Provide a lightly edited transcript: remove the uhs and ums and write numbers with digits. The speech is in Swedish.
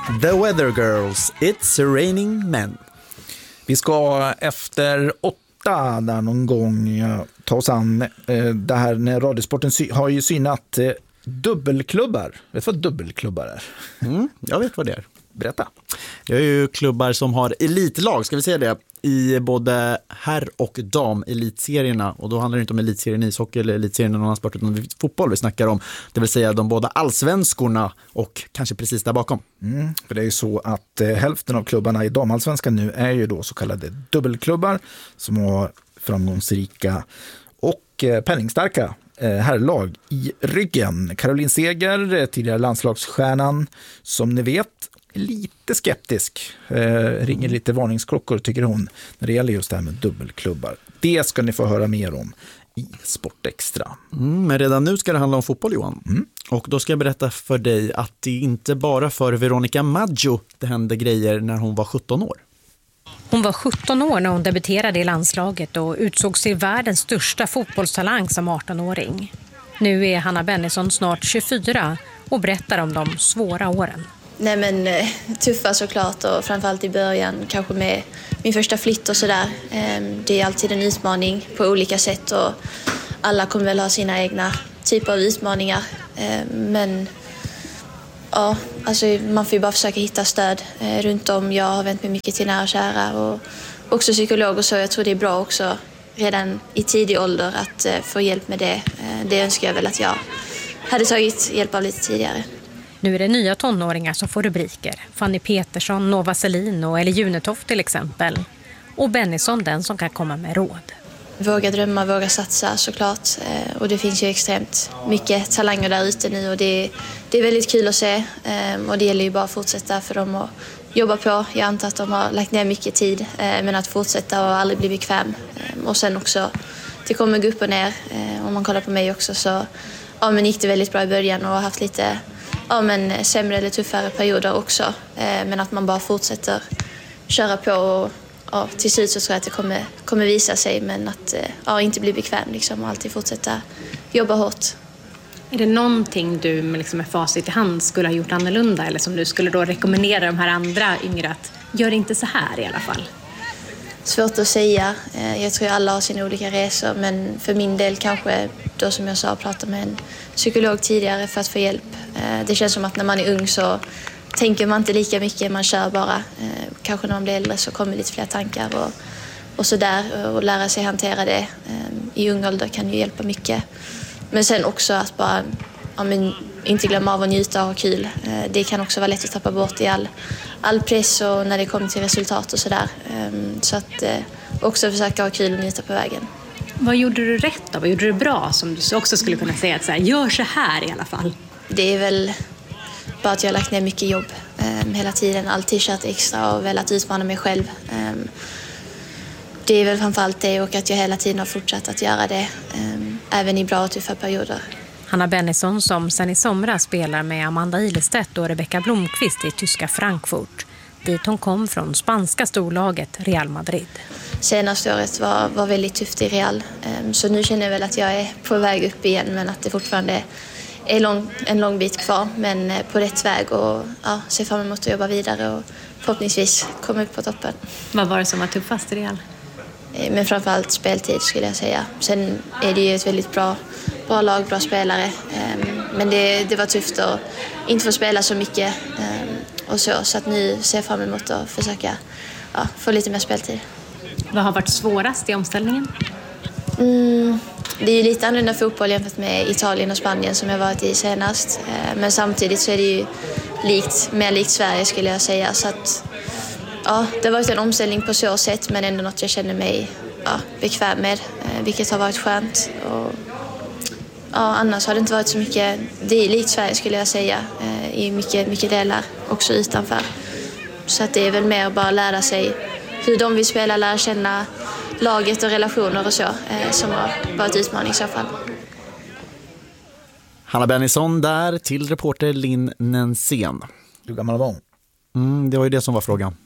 The Weather Girls, It's Raining Men. Vi ska efter 8 där någon gång ta oss an det här när Radiosporten har ju synat dubbelklubbar. Vet du vad dubbelklubbar är? Jag vet vad det är. Berätta. Det är ju klubbar som har elitlag, ska vi säga det, i både herr- och dam-elitserierna. Och då handlar det inte om elitserien i ishockey eller elitserien i någon annan sport, utan fotboll vi snackar om. Det vill säga de båda allsvenskorna och kanske precis där bakom. För det är ju så att hälften av klubbarna i damallsvenskan nu är ju då så kallade dubbelklubbar som har framgångsrika och penningstarka herrlag i ryggen. Caroline Seger, tidigare landslagsstjärnan, som ni vet, lite skeptisk. Ringer lite varningsklockor tycker hon när det gäller just det här med dubbelklubbar. Det ska ni få höra mer om i Sportextra. Men redan nu ska det handla om fotboll, Johan. Och då ska jag berätta för dig att det inte bara för Veronica Maggio det hände grejer när hon var 17 år. Hon var 17 år när hon debuterade i landslaget och utsågs till världens största fotbollstalang som 18-åring. Nu är Hanna Bennison snart 24 och berättar om de svåra åren. Nej, men tuffa såklart, och framförallt i början kanske med min första flytt och sådär. Det är alltid en utmaning på olika sätt och alla kommer väl ha sina egna typer av utmaningar. Men ja, alltså man får ju bara försöka hitta stöd runt om. Jag har vänt mig mycket till nära och kära och också psykolog och så. Jag tror det är bra också redan i tidig ålder att få hjälp med det. Det önskar jag väl att jag hade tagit hjälp av lite tidigare. Nu är det nya tonåringar som får rubriker. Fanny Petersson, Nova Selin eller Junetoft till exempel. Och Bennison den som kan komma med råd. Våga drömma, våga satsa såklart. Och det finns ju extremt mycket talanger där ute nu och det är väldigt kul att se. Och det gäller ju bara att fortsätta för dem att jobba på. Jag antar att de har lagt ner mycket tid, men att fortsätta och aldrig bli bekväm. Och sen också, det kommer gå upp och ner. Om man kollar på mig också så men gick det väldigt bra i början och har haft lite sämre eller tuffare perioder också. Men att man bara fortsätter köra på och till slut så tror jag att det kommer visa sig, men att inte bli bekväm liksom, och alltid fortsätta jobba hårt. Är det någonting du med facit i hand skulle ha gjort annorlunda eller som du skulle då rekommendera de här andra yngre att gör inte så här i alla fall? Svårt att säga. Jag tror alla har sina olika resor, men för min del kanske då som jag sa prata med en psykolog tidigare för att få hjälp. Det känns som att när man är ung så tänker man inte lika mycket, man kör bara. Kanske när man blir äldre så kommer lite fler tankar och sådär, och lära sig hantera det i ung ålder kan ju hjälpa mycket. Men sen också att bara inte glömma av att njuta och ha kul. Det kan också vara lätt att tappa bort i all press och när det kommer till resultat och sådär. Så att också försöka ha kul och njuta på vägen. Vad gjorde du rätt då? Vad gjorde du bra som du också skulle kunna säga att så här, gör så här i alla fall? Det är väl bara att jag har lagt ner mycket jobb hela tiden. Alltid kört extra och velat utmana mig själv. Det är väl framförallt det, och att jag hela tiden har fortsatt att göra det. Även i bra och tuffa perioder. Hanna Bennison som sen i somras spelar med Amanda Ilestedt och Rebecca Blomqvist i tyska Frankfurt. Dit hon kom från spanska storlaget Real Madrid. Senaste året var väldigt tufft i Real. Så nu känner jag väl att jag är på väg upp igen, men att det fortfarande är en lång bit kvar. Men på rätt väg och ser fram emot att jobba vidare och förhoppningsvis komma upp på toppen. Vad var det som var tuffast i Real? Men framförallt speltid skulle jag säga. Sen är det ju ett väldigt bra lag, bra spelare. Men det var tufft att inte få spela så mycket och så att nu ser jag fram emot att försöka få lite mer speltid. Vad har varit svårast i omställningen? Det är ju lite annorlunda fotboll jämfört med Italien och Spanien som jag varit i senast. Men samtidigt så är det ju mer likt Sverige skulle jag säga. Så att det har varit en omställning på så sätt, men ändå något jag känner mig bekväm med, vilket har varit skönt. Och annars har det inte varit så mycket. Det är likt Sverige skulle jag säga i mycket delar också utanför. Så att det är väl mer att bara lära sig hur de vill spela, lära känna laget och relationer och så som har varit utmaning i så fall. Hanna Bennison där till reporter Linn Nensén. Hur gammal var hon? Det var ju det som var frågan.